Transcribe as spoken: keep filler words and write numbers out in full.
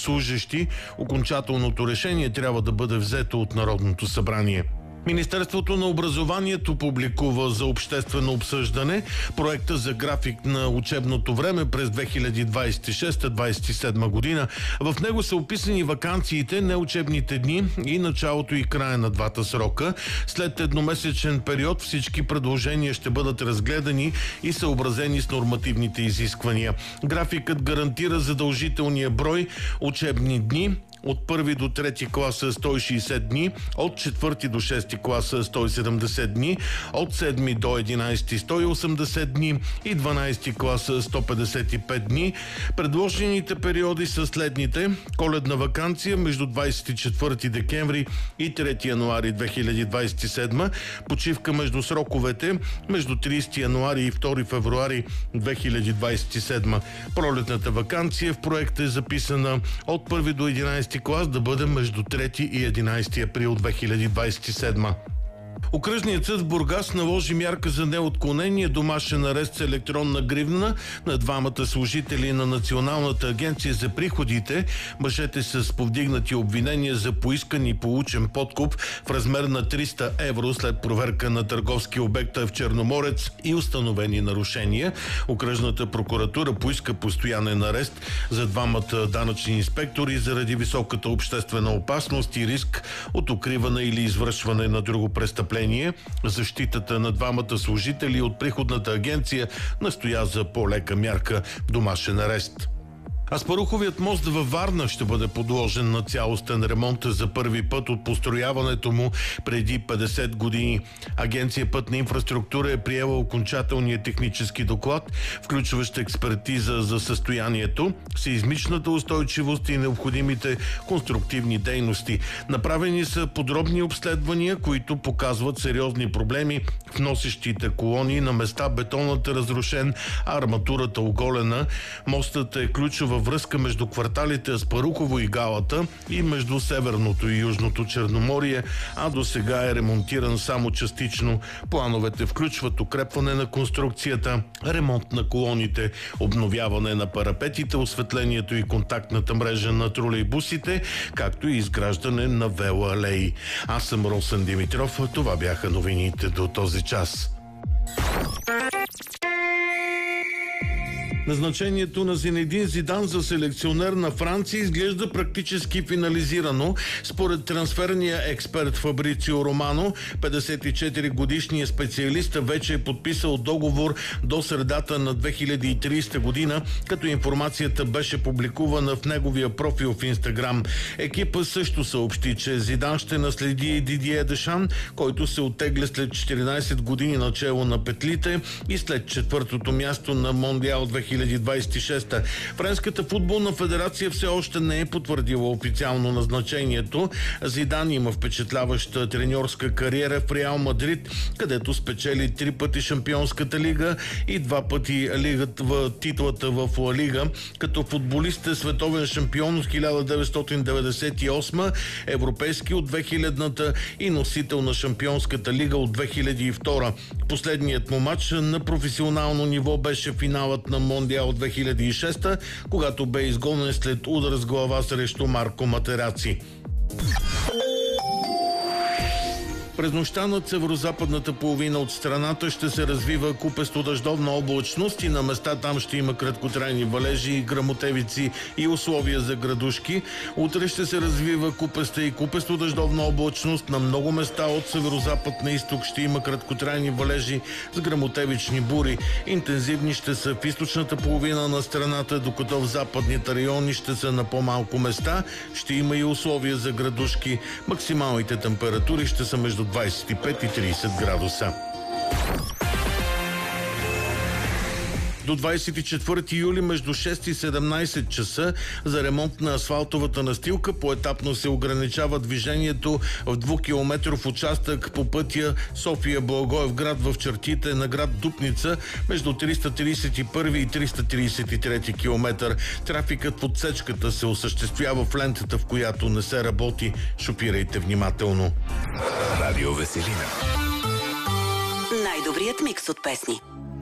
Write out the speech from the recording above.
военнослужащи. Окончателното решение трябва да бъде взето от Народното събрание. Министерството на образованието публикува за обществено обсъждане проекта за график на учебното време през две хиляди двадесет и шеста - двадесет и седма година. В него са описани ваканциите, неучебните дни и началото и края на двата срока. След едномесечен период всички предложения ще бъдат разгледани и съобразени с нормативните изисквания. Графикът гарантира задължителния брой учебни дни. От първи до трети клас са сто и шейсет дни, от четвърти до шести клас са сто и седемдесет дни, от седми до единадесети сто и осемдесет дни и дванадесети клас са сто петдесет и пет дни. Предложените периоди са следните: коледна ваканция между двадесет и четвърти декември и трети януари две хиляди двадесет и седма, почивка между сроковете между тридесети януари и втори февруари две хиляди двадесет и седма. Пролетната ваканция в проекта е записана от първи до единадесети клас да бъде между трети и единадесети април две хиляди двадесет и седма. Окръжният съд в Бургас наложи мярка за неотклонение, домашен арест с електронна гривна на двамата служители на Националната агенция за приходите. Мъжете са с повдигнати обвинения за поискан и получен подкуп в размер на триста евро след проверка на търговски обект в Черноморец и установени нарушения. Окръжната прокуратура поиска постоянен арест за двамата данъчни инспектори заради високата обществена опасност и риск от укриване или извършване на друго престъпление. Защитата на двамата служители от приходната агенция настоя за по-лека мярка – домашен арест. Аспаруховият мост във Варна ще бъде подложен на цялостен ремонт за първи път от построяването му преди петдесет години. Агенция Пътна инфраструктура е приела окончателния технически доклад, включващ експертиза за състоянието, сеизмичната устойчивост и необходимите конструктивни дейности. Направени са подробни обследвания, които показват сериозни проблеми в носещите колони. На места бетонът е разрушен, а арматурата оголена. Мостът е ключова връзка между кварталите Аспарухово и Галата и между Северното и Южното Черноморие, а до сега е ремонтиран само частично. Плановете включват укрепване на конструкцията, ремонт на колоните, обновяване на парапетите, осветлението и контактната мрежа на тролейбусите, както и изграждане на велоалеи. Аз съм Росен Димитров. Това бяха новините до този час. Назначението на Зинедин Зидан за селекционер на Франция изглежда практически финализирано. Според трансферния експерт Фабрицио Романо, петдесет и четири годишният специалист вече е подписал договор до средата на две хиляди и тридесета година, като информацията беше публикувана в неговия профил в Инстаграм. Екипът също съобщи, че Зидан ще наследи Дидие Дешан, който се оттегля след четиринадесет години начело на петлите и след четвъртото място на Мондиал две хиляди двадесет и шеста. Френската футболна федерация все още не е потвърдила официално назначението. Зидан има впечатляваща треньорска кариера в Реал Мадрид, където спечели три пъти Шампионската лига и два пъти лигата в титлата в Ла Лига. Като футболист е световен шампион от хиляда деветстотин деветдесет и осма, европейски от две хилядната и носител на Шампионската лига от две хиляди и втора. Последният му матч на професионално ниво беше финалът на Мондиал две хиляди и шеста, когато бе изгонен след удар с глава срещу Марко Матераци. През нощта над северо-западната половина от страната ще се развива купесто дъждовна облачност и на места там ще има краткотрайни валежи, гръмотевици и условия за градушки. Утре ще се развива купеста и купесто дъждовна облачност. На много места от северо-запад на изток ще има краткотрайни валежи с гръмотевични бури. Интензивни ще са в източната половина на страната, докато в западните райони ще са на по-малко места. Ще има и условия за градушки. Максималните температури ще са между двадесет и пет и тридесет градуса. До двадесет и четвърти юли между шест и седемнадесет часа за ремонт на асфалтовата настилка поетапно се ограничава движението в двукилометров участък по пътя София-Благоевград в чертите на град Дупница между триста тридесет и първи и триста тридесет и трети километър. Трафикът в отсечката се осъществява в лентата, в която не се работи. Шофирайте внимателно. Радио Веселина. Най-добрият микс от песни.